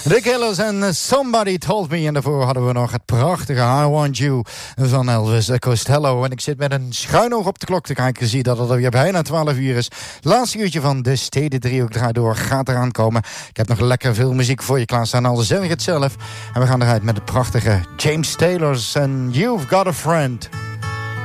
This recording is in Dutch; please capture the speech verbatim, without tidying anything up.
The Killers en Somebody Told Me. En daarvoor hadden we nog het prachtige I Want You van Elvis Costello. En ik zit met een schuin oog op de klok te kijken. Zie dat het alweer bijna twaalf uur is. Laatste uurtje van de Stedendriehoek draait door. Gaat eraan komen. Ik heb nog lekker veel muziek voor je klaarstaan. Al zeg ik het zelf. En we gaan eruit met de prachtige James Taylor's en You've Got a Friend.